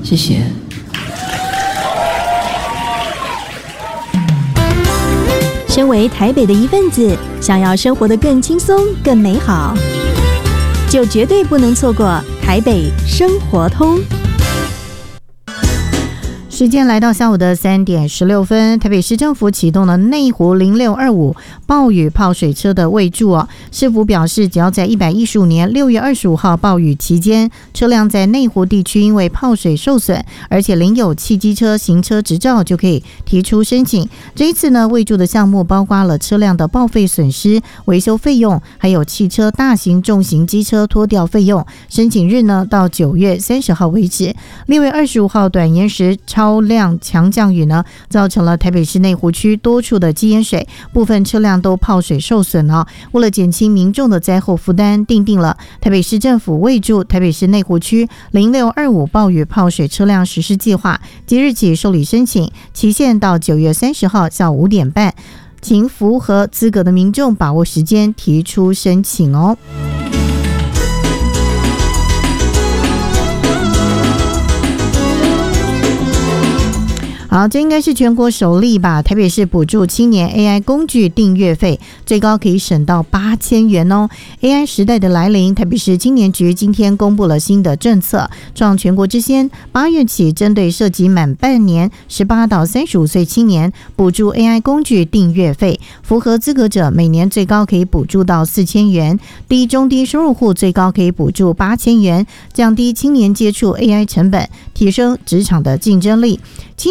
谢谢。 身为台北的一份子，想要生活得更轻松、更美好，就绝对不能错过台北生活通。 时间来到下午的3点16分，台北市政府启动了内湖0625暴雨泡水车的位驻市府表示，只要在115年6月25号暴雨期间，车辆在内湖地区因为泡水受损，而且领有汽机车行车执照，就可以提出申请。这一次呢，位驻的项目包括了车辆的报废损失、维修费用，还有汽车大型重型机车拖吊费用。申请日呢到9月30号为止。6月25号短延时超量强降雨呢，造成了台北市内湖区多处的积淹水，部分车辆都泡水受损为了减轻民众的灾后负担，订定了台北市政府位驻台北市内湖区0625暴雨泡水车辆实施计划，即日起受理申请，期限到9月30号下午5点半，请符合资格的民众把握时间提出申请好，这应该是全国首例吧。台北市补助青年 AI 工具订阅费，最高可以省到8000元AI 时代的来临，台北市青年局今天公布了新的政策，创全国之先，8月起针对涉及满半年18到35岁青年，补助 AI 工具订阅费，符合资格者每年最高可以补助到4000元，低中低收入户最高可以补助8000元，降低青年接触 AI 成本，提升职场的竞争力。